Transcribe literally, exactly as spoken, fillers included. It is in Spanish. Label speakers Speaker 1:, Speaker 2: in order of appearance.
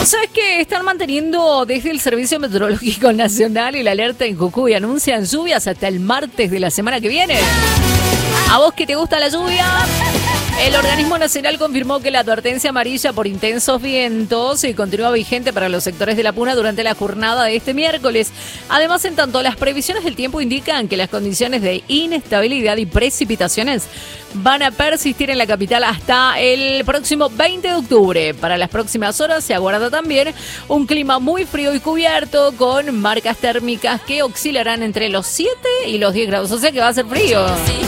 Speaker 1: ¿Vos sabés que están manteniendo desde el Servicio Meteorológico Nacional el alerta en Jujuy? Anuncian lluvias hasta el martes de la semana que viene. ¿A vos que te gusta la lluvia? El organismo nacional confirmó que la advertencia amarilla por intensos vientos continúa vigente para los sectores de la Puna durante la jornada de este miércoles. Además, en tanto, las previsiones del tiempo indican que las condiciones de inestabilidad y precipitaciones van a persistir en la capital hasta el próximo veinte de octubre. Para las próximas horas se aguarda también un clima muy frío y cubierto con marcas térmicas que oscilarán entre los siete y los diez grados, o sea que va a ser frío.